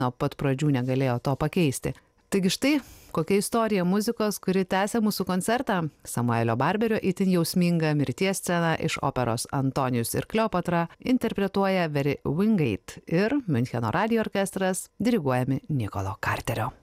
nuo pat pradžių negalėjo to pakeisti. Taigi štai kokia istorija muzikos, kuri tęsia mūsų koncertą. Samuelio Barberio itin jausminga mirties scena iš operos Antonijus ir Kleopatra interpretuoja Very Wingate ir Miuncheno radijo orkestras diriguojami Nikolo Carterio.